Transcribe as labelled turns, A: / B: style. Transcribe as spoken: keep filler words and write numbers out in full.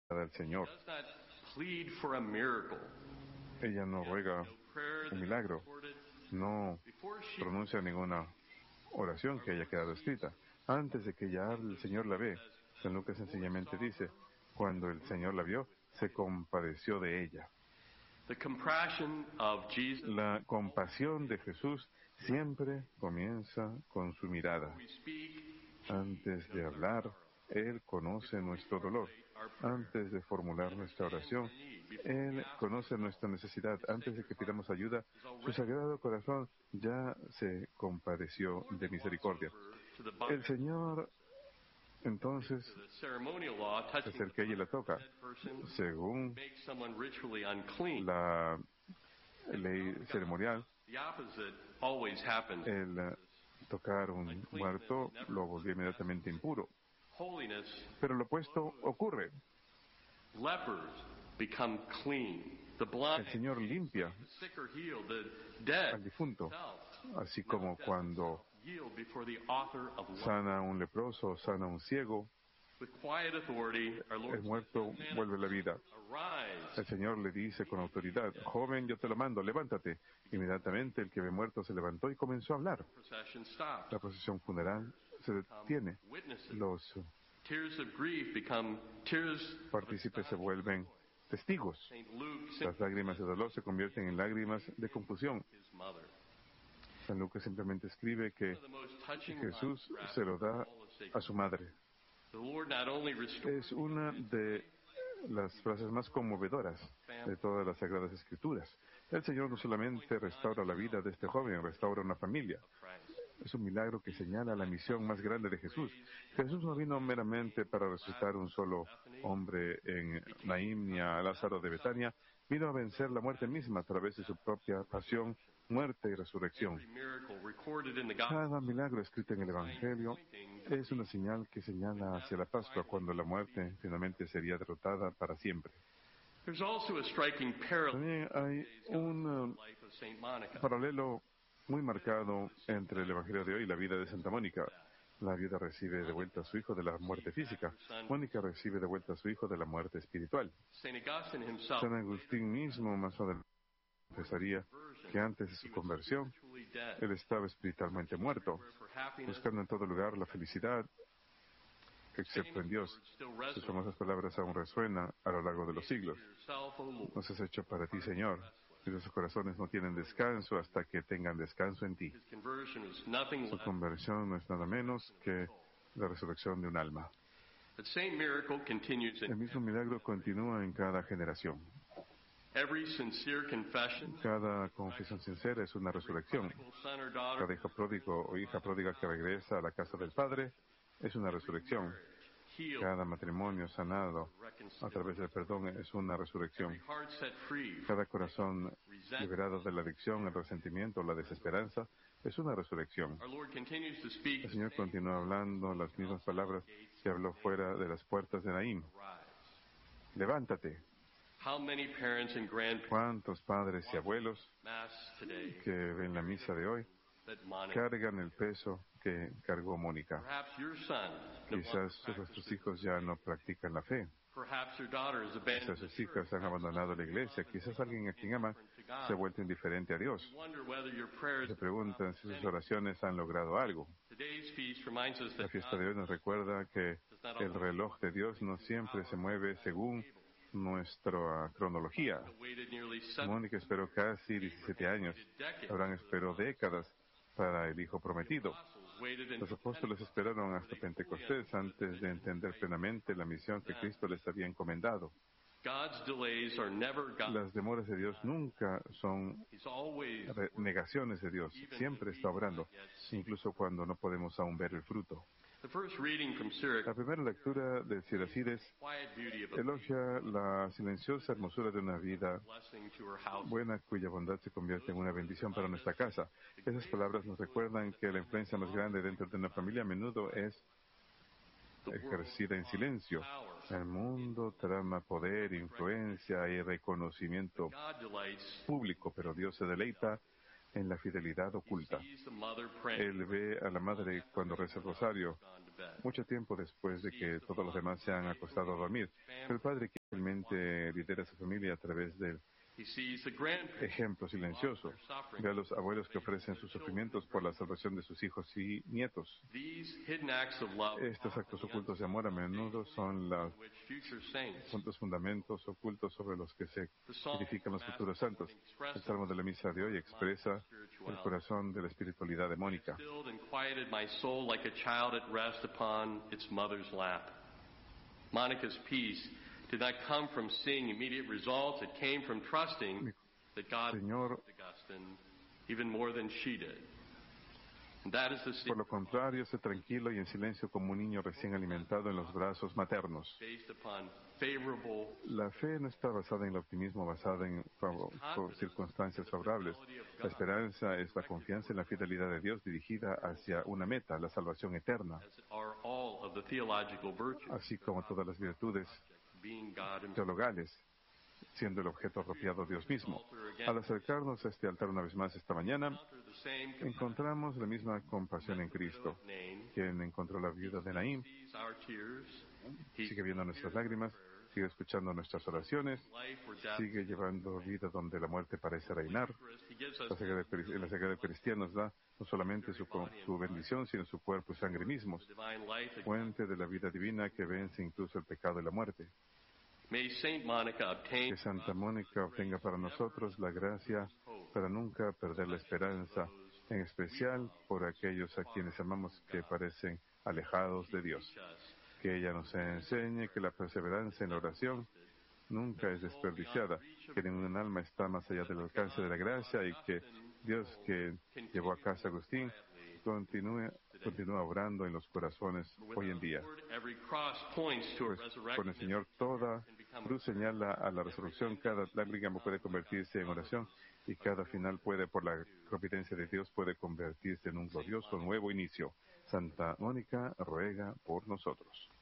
A: del Señor.
B: does not plead for a miracle.
A: Ella no ruega
B: No prayer
A: un
B: that
A: milagro,
B: is recorded.
A: no
B: Before she
A: pronuncia ninguna oración que haya quedado escrita. Antes de que ella hable, el Señor la ve. San Lucas sencillamente dice, cuando el Señor la vio, se compadeció de ella.
B: The compassion of Jesus.
A: La compasión de Jesús siempre comienza con su mirada.
B: We speak.
A: Antes de hablar, Él conoce nuestro dolor. Antes de formular nuestra oración, Él conoce nuestra necesidad. Antes de que pidamos ayuda, su Sagrado Corazón ya se compadeció de misericordia. El Señor, entonces,
B: The ceremonial law
A: se
B: touching
A: acerca a ella y la toca.
B: dead person
A: Según
B: makes someone ritually unclean.
A: la ley ceremonial,
B: The opposite always happens.
A: el eh, tocar un muerto lo volvió inmediatamente impuro.
B: Holiness,
A: Pero lo opuesto ocurre.
B: lepers become clean. The blind,
A: El Señor limpia
B: the sick are healed. The dead
A: al difunto,
B: self
A: así como cuando
B: yield before the author of life.
A: sana a un leproso, sana a un ciego,
B: With quiet authority, our
A: el
B: Lord
A: muerto vuelve a la vida.
B: arise.
A: El Señor le dice con autoridad, joven, yo te lo mando, levántate. Inmediatamente el que ve muerto se levantó y comenzó a hablar.
B: Procession stopped.
A: La procesión funeral se detiene.
B: Witnesses.
A: Los
B: Tears of grief become tears of
A: partícipes se vuelven testigos.
B: Saint Luke,
A: Las lágrimas de dolor se convierten en lágrimas de confusión.
B: his mother.
A: San Lucas simplemente escribe que
B: One of the most touching
A: Jesús
B: lines
A: se lo da
B: of all the sacred.
A: a su madre.
B: The Lord not only restored
A: Es una de las frases más conmovedoras de todas las Sagradas Escrituras. El Señor no solamente restaura la vida de este joven, restaura una familia.
B: Christ.
A: Es un milagro que señala la misión más grande de Jesús. Jesús no vino meramente para resucitar un solo hombre en Naín ni a Lázaro de Betania. Vino a vencer la muerte misma a través de su propia pasión, muerte y resurrección.
B: Every miracle recorded in the gospel
A: Cada milagro escrito en el Evangelio es una señal que señala hacia la Pascua, cuando la muerte finalmente sería derrotada para siempre.
B: There's also a striking parallel
A: También hay un
B: in
A: uh,
B: the life of Saint Monica.
A: paralelo muy marcado entre el Evangelio de hoy y la vida de Santa Mónica. La viuda recibe de vuelta a su hijo de la muerte física. Mónica recibe de vuelta a su hijo de la muerte espiritual.
B: Saint Augustine himself
A: San Agustín mismo más adelante confesaría que antes de su conversión,
B: truly dead.
A: él estaba espiritualmente muerto,
B: For happiness,
A: buscando en todo lugar la felicidad, excepto en Dios.
B: still
A: Sus
B: resonates.
A: famosas palabras aún resuenan a lo largo de los siglos.
B: Yourself, O Lord.
A: Nos has hecho para ti, Señor, y nuestros corazones no tienen descanso hasta que tengan descanso en ti.
B: His conversion was nothing
A: Su
B: less.
A: conversión no es nada menos que la resurrección de un alma.
B: The same miracle continues
A: El
B: in
A: mismo milagro continúa en cada generación.
B: every sincere confession.
A: Cada confesión sincera es una resurrección.
B: Prodigal son or daughter,
A: Cada hijo pródigo o hija pródiga que regresa a la casa del Padre es una resurrección.
B: healed,
A: Cada matrimonio sanado a través del perdón es una resurrección.
B: every heart set free.
A: Cada corazón liberado de la adicción, el resentimiento, la desesperanza, es una resurrección.
B: Our Lord continues to speak.
A: El Señor continúa hablando las mismas palabras que habló fuera de las puertas de Naín.
B: Rise.
A: Levántate.
B: How many parents and grandparents
A: ¿Cuántos padres y abuelos
B: mass today
A: que ven la misa de hoy
B: that Monica?
A: cargan el peso que cargó Mónica?
B: Perhaps your son no longer
A: Quizás vuestros
B: practices.
A: hijos ya no practican la fe.
B: Perhaps your daughter has
A: Quizás
B: abandoned the
A: sus hijas han abandonado la iglesia. Quizás alguien a quien ama se ha vuelto indiferente a Dios.
B: You wonder whether your prayers.
A: Se preguntan si sus oraciones han logrado algo.
B: Today's feast reminds us
A: La
B: that
A: fiesta de hoy nos recuerda que el reloj de Dios no siempre se mueve según nuestra cronología.
B: God waited nearly seven
A: Mónica esperó casi diecisiete años. Abraham esperó décadas para el hijo prometido.
B: apostles waited
A: Los
B: until
A: apóstoles esperaron hasta Pentecostés antes de entender plenamente la misión que Cristo les había encomendado.
B: God's delays are never God.
A: Las demoras de Dios nunca son
B: He's always
A: re- negaciones de Dios. Siempre está obrando, incluso cuando no podemos aún ver el fruto.
B: the first reading from Sirach.
A: La primera lectura de Siracides
B: Quiet beauty of a
A: elogia la silenciosa hermosura de una vida
B: blessing to her house.
A: buena cuya bondad se convierte en una bendición para nuestra casa. Esas palabras nos recuerdan que la influencia más grande dentro de una familia a menudo es ejercida en silencio. El mundo trama poder, influencia y reconocimiento
B: God delights
A: público, pero Dios se deleita en la fidelidad
B: He
A: oculta.
B: sees the mother praying
A: Él ve a la madre cuando reza el rosario,
B: gone to bed.
A: mucho tiempo después de que todos los demás se han acostado a dormir. Pero el padre que realmente lidera a su familia a través del
B: He sees the grandparents
A: ejemplo silencioso. Ve a los abuelos que ofrecen sus sufrimientos por la salvación de sus hijos y nietos.
B: These hidden acts of love
A: Estos actos ocultos de amor a menudo son los
B: which future saints.
A: son los fundamentos ocultos sobre los que se
B: The psalm
A: edifican los
B: from
A: futuros
B: Mass
A: santos. El
B: expresses
A: Salmo de la Misa de hoy expresa el corazón de la espiritualidad de Mónica.
B: stilled and quieted my soul like a child at rest upon its mother's lap. Monica's peace did not come from seeing immediate results. It came from trusting that God
A: Señor,
B: loved Augustine even more than she did. And that is the
A: por lo
B: secret
A: contrario, sé tranquilo y en silencio como un niño recién alimentado en los brazos maternos.
B: based upon favorable
A: La fe no está basada en el optimismo, basada en fav- por circunstancias favorables. La esperanza es la confianza en la fidelidad de Dios dirigida hacia una meta, la salvación eterna,
B: as are all of the theological virtues,
A: así como todas las virtudes
B: being God himself.
A: teologales, siendo el objeto apropiado Dios mismo. Al acercarnos a este altar una vez más esta mañana,
B: Encounter the same compassion
A: encontramos la misma compasión en Cristo,
B: of Nain.
A: quien encontró la viuda de Naín,
B: Sees our tears. He
A: sigue viendo nuestras lágrimas, sigue escuchando nuestras oraciones,
B: life where death
A: sigue llevando vida donde la muerte parece reinar.
B: He gives us
A: La Sagrada Eucaristía, la Sagrada Eucaristía nos da no solamente su, co- su bendición, sino su cuerpo y sangre mismos,
B: the divine life that
A: fuente de la vida divina que vence incluso el pecado y la muerte.
B: may Saint Monica obtain
A: Que Santa Mónica obtenga para nosotros la gracia para nunca perder la esperanza, en especial por aquellos a quienes amamos que parecen alejados de Dios.
B: us
A: Que ella nos enseñe que la perseverancia en la oración nunca es desperdiciada, que ningún alma está más allá del alcance de la gracia y que Dios que llevó a casa a Agustín continúe, continúa obrando en los corazones hoy en día.
B: every cross points to a
A: Pues
B: resurrection
A: con el Señor toda cruz señala a la resurrección, cada lágrima puede convertirse en oración y cada final puede, por la providencia de Dios, puede convertirse en un glorioso nuevo inicio. Santa Mónica ruega por nosotros.